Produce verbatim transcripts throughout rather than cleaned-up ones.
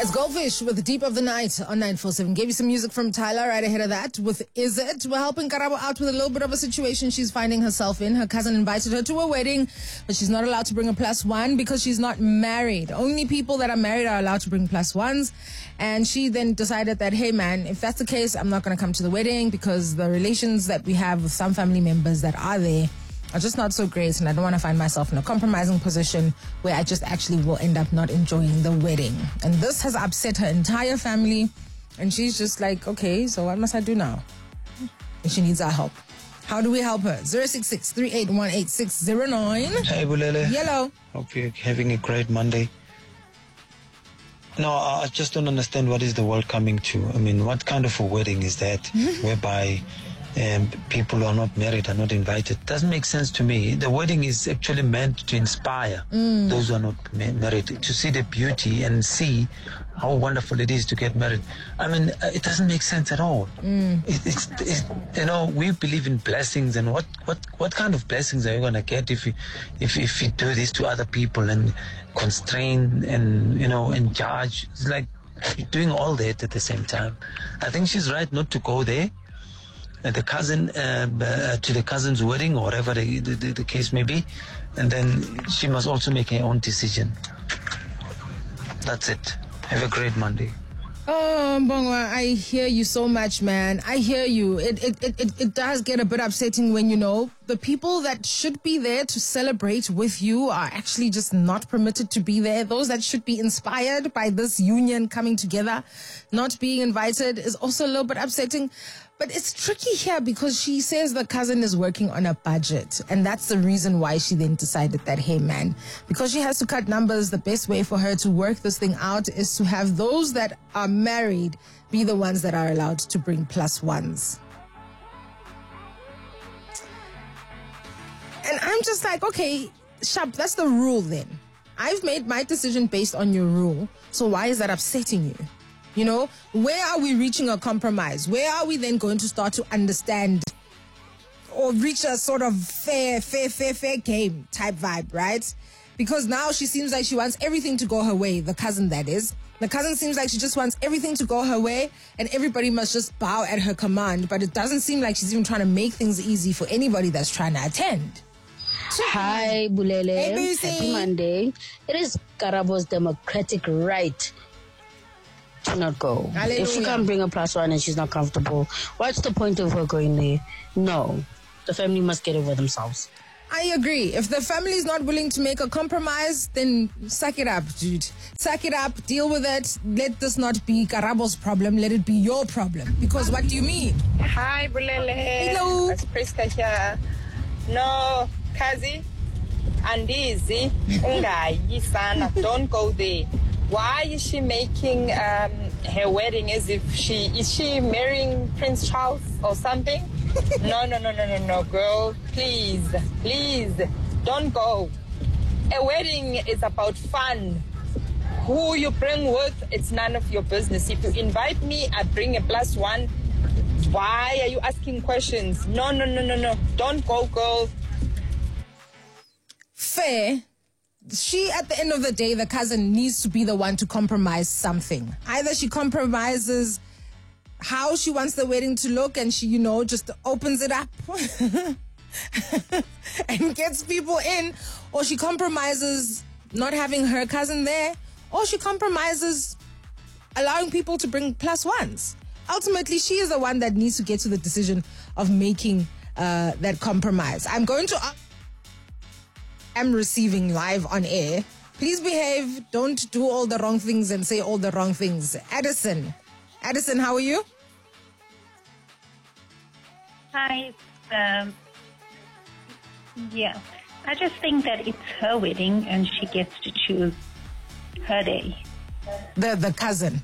It's Goldfish with the Deep of the Night on nine four seven. Gave you some music from Tyler right ahead of that with Is It? We're helping Karabo out with a little bit of a situation she's finding herself in. Her cousin invited her to a wedding, but she's not allowed to bring a plus one because she's not married. Only people that are married are allowed to bring plus ones. And she then decided that, hey man, if that's the case, I'm not going to come to the wedding because the relations that we have with some family members that are there are just not so great, and I don't want to find myself in a compromising position where I just actually will end up not enjoying the wedding. And this has upset her entire family, and she's just like, okay, so what must I do now? And she needs our help. How do we help her? zero six six, three eight one, eight six zero nine. Hey, Bulele. Hello. Hope you're having a great Monday. No, I just don't understand what is the world coming to. I mean, what kind of a wedding is that whereby um, people who are not married are not invited? Doesn't make sense to me. The wedding is actually meant to inspire mm. those who are not ma- married to see the beauty and see how wonderful it is to get married. I mean, it doesn't make sense at all. Mm. It, it's, it's, you know, we believe in blessings, and what, what, what kind of blessings are you going to get if you, if, if you do this to other people and constrain and, you know, and judge? It's like you're doing all that at the same time. I think she's right not to go there. Uh, the cousin uh, uh, to the cousin's wedding or whatever the, the, the case may be, and then she must also make her own decision. That's it. Have a great Monday. Oh, Mbongwa, I hear you so much, man. I hear you. It, it it it it does get a bit upsetting when, you know, the people that should be there to celebrate with you are actually just not permitted to be there. Those that should be inspired by this union coming together, not being invited, is also a little bit upsetting. But it's tricky here because she says the cousin is working on a budget. And that's the reason why she then decided that, hey, man, because she has to cut numbers, the best way for her to work this thing out is to have those that are married be the ones that are allowed to bring plus ones. And I'm just like, okay, Shab, that's the rule then. I've made my decision based on your rule. So why is that upsetting you? You know, where are we reaching a compromise? Where are we then going to start to understand or reach a sort of fair, fair, fair, fair game type vibe, right? Because now she seems like she wants everything to go her way, the cousin that is. The cousin seems like she just wants everything to go her way and everybody must just bow at her command. But it doesn't seem like she's even trying to make things easy for anybody that's trying to attend. Hi, Bulele. Hey, Happy Monday. It is Karabo's democratic right to not go. Hallelujah. If she can't bring a plus one and she's not comfortable, what's the point of her going there? No. The family must get over themselves. I agree. If the family is not willing to make a compromise, then suck it up, dude. Suck it up, deal with it. Let this not be Karabo's problem. Let it be your problem. Because what do you mean? Hi, Bulele. Hello. It's Priska here. No, Kazi, Andizi, Ungai, Sana, don't go there. Why is she making um, her wedding as if she is she marrying Prince Charles or something? No, no, no, no, no, no, girl. Please, please, don't go. A wedding is about fun. Who you bring with, it's none of your business. If you invite me, I bring a plus one. Why are you asking questions? No, no, no, no, no. Don't go, girl. Fair. She, at the end of the day, the cousin needs to be the one to compromise something. Either she compromises how she wants the wedding to look and she, you know, just opens it up and gets people in, or she compromises not having her cousin there, or she compromises allowing people to bring plus ones. Ultimately, she is the one that needs to get to the decision of making uh, that compromise. I'm going to... am receiving live on air. Please behave. Don't do all the wrong things and say all the wrong things. Addison. Addison, how are you? Hi. Um, yeah. I just think that it's her wedding and she gets to choose her day. The the cousin.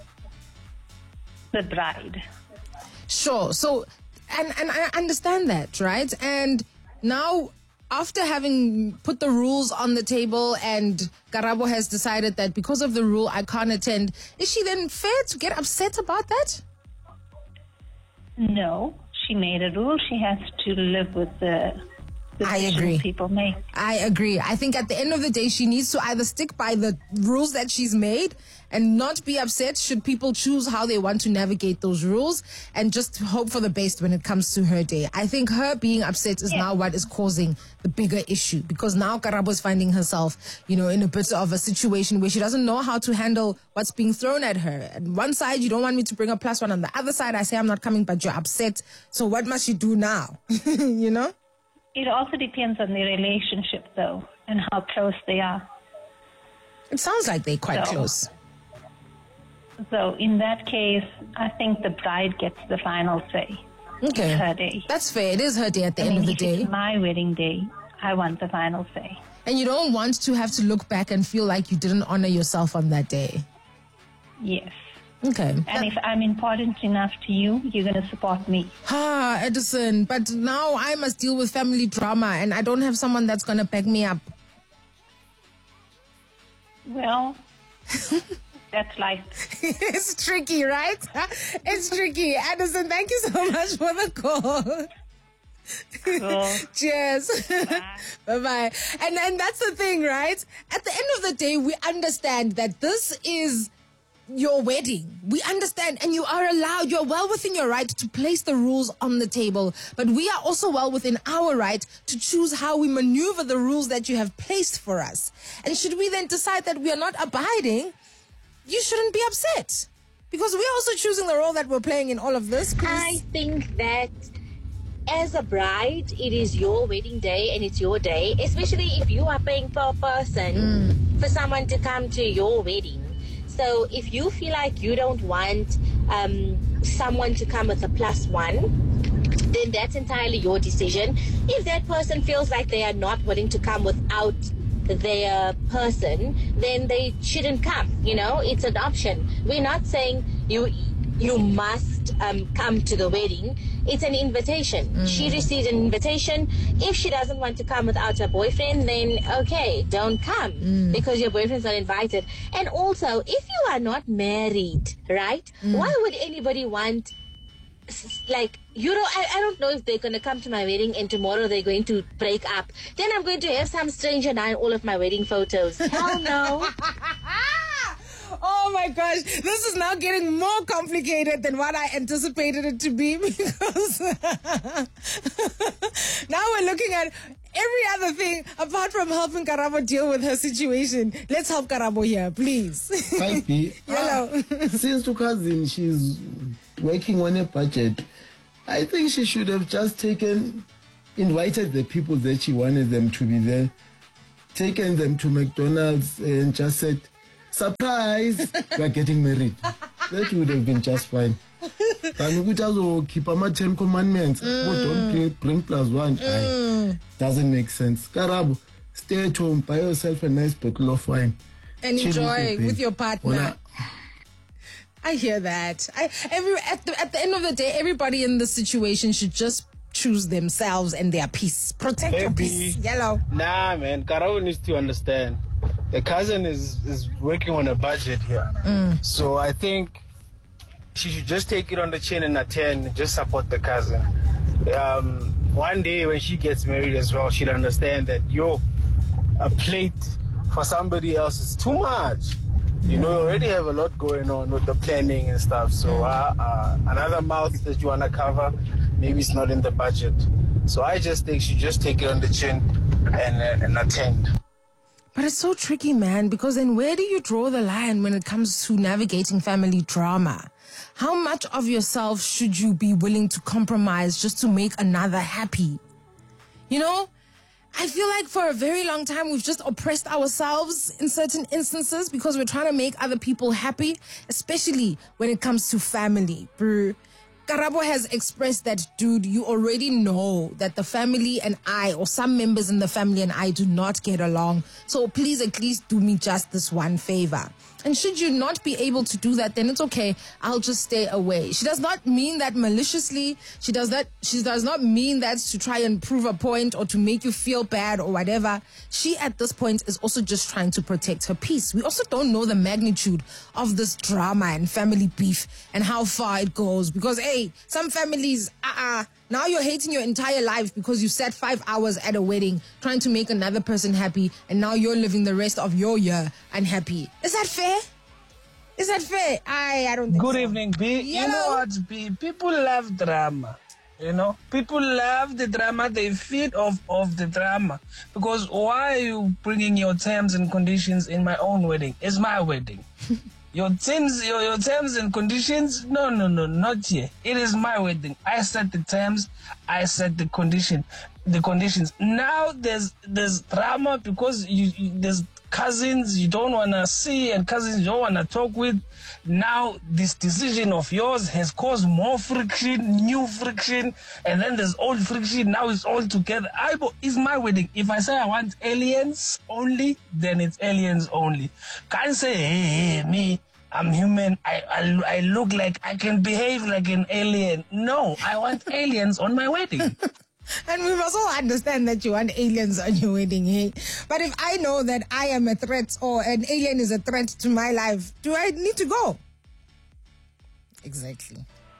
The bride. Sure. So, and, and I understand that, right? And now, after having put the rules on the table and Karabo has decided that because of the rule I can't attend, is she then fair to get upset about that? No, she made a rule. She has to live with the I decisions agree. people make. I agree. I think at the end of the day, she needs to either stick by the rules that she's made and not be upset should people choose how they want to navigate those rules, and just hope for the best when it comes to her day. I think her being upset is Yeah. now what is causing the bigger issue, because now Karabo is finding herself, you know, in a bit of a situation where she doesn't know how to handle what's being thrown at her. On one side, you don't want me to bring a plus one. On the other side, I say I'm not coming, but you're upset. So what must she do now? You know? It also depends on the relationship, though, and how close they are. It sounds like they're quite So- close. So in that case, I think the bride gets the final say. Okay. It's her day. That's fair. It is her day at the I end mean, of the if day. it's my wedding day, I want the final say. And you don't want to have to look back and feel like you didn't honor yourself on that day. Yes. Okay. And if I'm important enough to you, you're going to support me. Ah, Edison, but now I must deal with family drama and I don't have someone that's going to back me up. Well, that's life. It's tricky, right? It's tricky. Edison, thank you so much for the call. Cool. Cheers. Bye bye. And and that's the thing, right? At the end of the day, we understand that this is your wedding. We understand, and you are allowed, you're well within your right to place the rules on the table. But we are also well within our right to choose how we maneuver the rules that you have placed for us. And should we then decide that we are not abiding, you shouldn't be upset. Because we're also choosing the role that we're playing in all of this. I Please. think that as a bride, it is your wedding day and it's your day, especially if you are paying for a person for someone to come to your wedding. So if you feel like you don't want um, someone to come with a plus one, then that's entirely your decision. If that person feels like they are not willing to come without their person, then they shouldn't come. You know, it's an option. We're not saying you you must um, come to the wedding. It's an invitation. Mm. She received an invitation. If she doesn't want to come without her boyfriend, then okay, don't come mm. because your boyfriend's not invited. And also, if you are not married, right? Mm. Why would anybody want, like, you know, I, I don't know if they're going to come to my wedding and tomorrow they're going to break up. Then I'm going to have some stranger now in all of my wedding photos. Hell no. Oh my gosh, this is now getting more complicated than what I anticipated it to be, because now we're looking at every other thing apart from helping Karabo deal with her situation. Let's help Karabo here, please. five B. Hello. Ah, since to cousin, she's working on a budget. I think she should have just taken, invited the people that she wanted them to be there, taken them to McDonald's and just said, surprise, we're getting married. That would have been just fine. And we just keep our ten commandments. Mm. Oh, don't bring, bring plus one. Mm. Aye, doesn't make sense. Karabo, stay at home, buy yourself a nice bottle of wine. And Chill enjoy with, with your partner. Ona, I hear that. I every at the, at the end of the day, everybody in this situation should just choose themselves and their peace. Protect your Baby. peace. Yellow. Nah, man, Karabo needs to understand. The cousin is, is working on a budget here. Mm. So I think she should just take it on the chin and attend and just support the cousin. Um, one day when she gets married as well, she'll understand that, yo, a plate for somebody else is too much. You know, you already have a lot going on with the planning and stuff. So uh, uh, another mouth that you want to cover, maybe it's not in the budget. So I just think she just take it on the chin and, uh, and attend. But it's so tricky, man, because then where do you draw the line when it comes to navigating family drama? How much of yourself should you be willing to compromise just to make another happy? You know, I feel like for a very long time we've just oppressed ourselves in certain instances because we're trying to make other people happy, especially when it comes to family. Brr. Karabo has expressed that, dude, you already know that the family and I, or some members in the family and I, do not get along. So please at least do me just this one favor. And should you not be able to do that, then it's okay. I'll just stay away. She does not mean that maliciously. She does that. She does not mean that to try and prove a point or to make you feel bad or whatever. She, at this point, is also just trying to protect her peace. We also don't know the magnitude of this drama and family beef and how far it goes. Because, hey, some families, uh-uh, Now you're hating your entire life because you sat five hours at a wedding trying to make another person happy, and now you're living the rest of your year unhappy. Is that fair? Is that fair? I, I don't think Good so. evening, B. Yeah. You know what, B? People love drama. You know, people love the drama. They feed off of the drama. Because why are you bringing your terms and conditions in my own wedding? It's my wedding. Your terms, your, your terms and conditions? No, no, no, not here. It is my wedding. I set the terms. I set the condition, the conditions. Now there's there's drama because you, you there's cousins you don't wanna see and cousins you don't wanna talk with. Now this decision of yours has caused more friction, new friction, and then there's old friction. Now it's all together. I it's my wedding. If I say I want aliens only, then it's aliens only. Can't say hey, hey me. I'm human. I, I I look like I can behave like an alien. No, I want aliens on my wedding. And we must all understand that you want aliens on your wedding, hey? But if I know that I am a threat or an alien is a threat to my life, do I need to go? Exactly.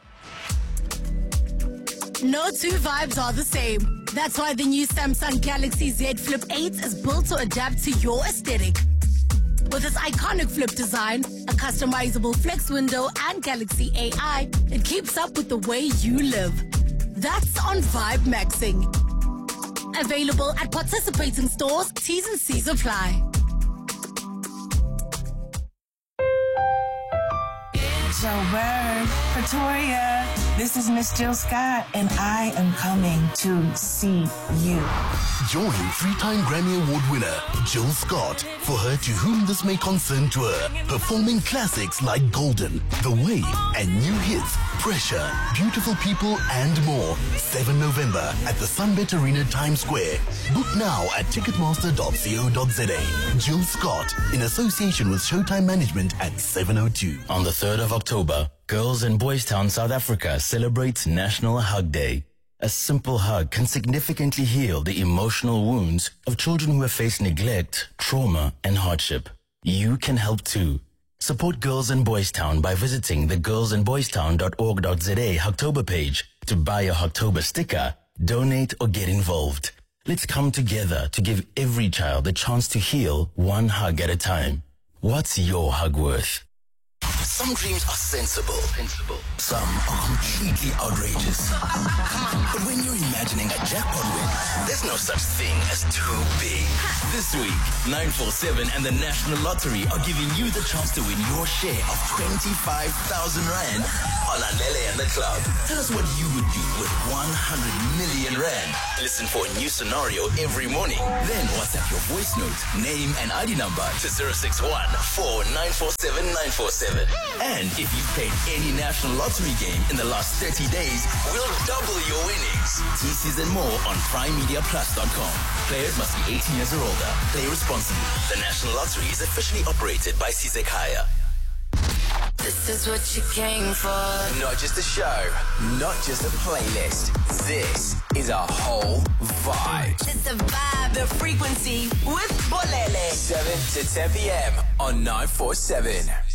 No two vibes are the same. That's why the new Samsung Galaxy Z Flip eight is built to adapt to your aesthetic. With its iconic flip design, a customizable flex window, and Galaxy A I, it keeps up with the way you live. That's on Vibe Maxing. Available at participating stores. T's and C's apply. Joburg, Pretoria. This is Miss Jill Scott, and I am coming to see you. Join three-time Grammy Award winner Jill Scott for her To Whom This May Concern tour, performing classics like Golden, The Way, and new hits Pressure, Beautiful People, and more. seventh of November at the Sunbet Arena, Times Square. Book now at ticketmaster dot co dot za. Jill Scott, in association with Showtime Management at seven oh two. On the third of October, Girls in Boys Town, South Africa celebrates National Hug Day. A simple hug can significantly heal the emotional wounds of children who have faced neglect, trauma, and hardship. You can help too. Support Girls in Boys Town by visiting the girls in boys town dot org dot za Hugtober page to buy a Hugtober sticker, donate, or get involved. Let's come together to give every child the chance to heal one hug at a time. What's your hug worth? Some dreams are sensible. sensible. Some are completely outrageous. But when you're imagining a jackpot win, there's no such thing as too big. This week, nine four seven and the National Lottery are giving you the chance to win your share of twenty-five thousand rand on Andele and the Club. Tell us what you would do with one hundred million rand. Listen for a new scenario every morning. Then WhatsApp your voice note, name, and I D number to zero six one four nine four seven nine four seven. And if you've played any National Lottery game in the last thirty days, we'll double your winnings. T Cs and more on prime media plus dot com. Players must be eighteen years or older. Play responsibly. The National Lottery is officially operated by Sizekaya. This is what you came for. Not just a show, not just a playlist. This is a whole vibe. It's a vibe, the frequency with Bolele. seven to ten p.m. on nine four seven.